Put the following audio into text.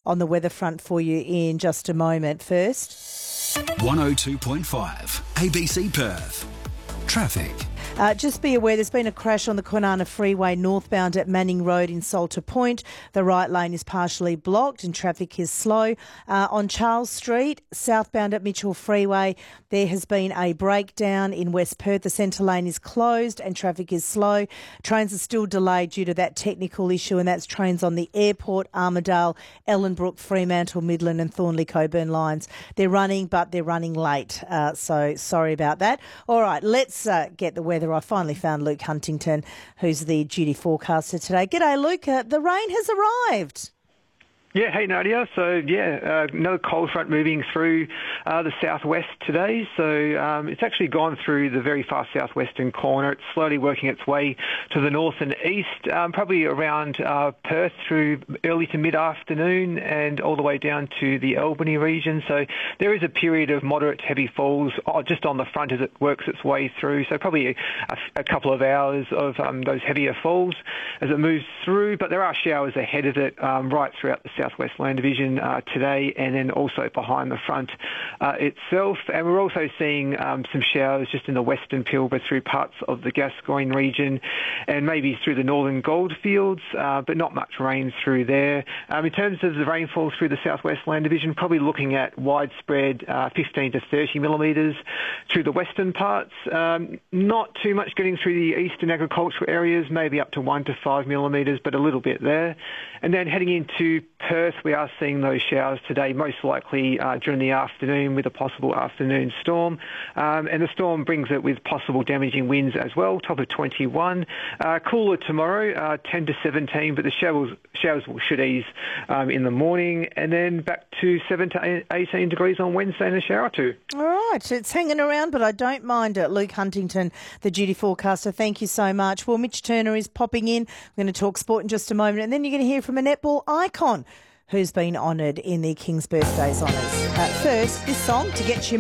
on the weather front for you in just a moment. First, 102.5 ABC Perth. Traffic. Just be aware there's been a crash on the Kwinana Freeway northbound at Manning Road in Salter Point. The right lane is partially blocked and traffic is slow. On Charles Street, southbound at Mitchell Freeway, there has been a breakdown in West Perth. The centre lane is closed and traffic is slow. Trains are still delayed due to that technical issue, and that's trains on the Airport, Armidale, Ellenbrook, Fremantle, Midland and Thornley Coburn lines. They're running, but they're running late, so sorry about that. All right, let's get the weather. I finally found Luke Huntington, who's the duty forecaster today. G'day, Luke. The rain has arrived. Yeah, hey Nadia. So another cold front moving through the southwest today. So it's actually gone through the very far southwestern corner. It's slowly working its way to the north and east, probably around Perth through early to mid-afternoon and all the way down to the Albany region. So there is a period of moderate heavy falls just on the front as it works its way through. So probably a couple of hours of those heavier falls as it moves through. But there are showers ahead of it right throughout the Southwest Land Division today, and then also behind the front itself. And we're also seeing some showers just in the western Pilbara through parts of the Gascoyne region and maybe through the northern goldfields, but not much rain through there. In terms of the rainfall through the Southwest Land Division, probably looking at widespread 15 to 30 millimetres through the western parts. Not too much getting through the eastern agricultural areas, maybe up to 1 to 5 millimetres, but a little bit there. And then heading into Perth, we are seeing those showers today, most likely during the afternoon with a possible afternoon storm. And the storm brings it with possible damaging winds as well, top of 21. Cooler tomorrow, 10 to 17, but the showers should ease in the morning. And then back to 7 to 18 degrees on Wednesday and a shower or two. All right, it's hanging around, but I don't mind it. Luke Huntington, the duty forecaster, thank you so much. Well, Mitch Turner is popping in. We're going to talk sport in just a moment, and then you're going to hear from a netball icon who's been honoured in the King's Birthdays honours. First, this song to get you